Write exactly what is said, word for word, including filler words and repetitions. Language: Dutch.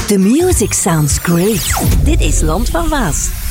The music sounds great. Dit is Land van Waas.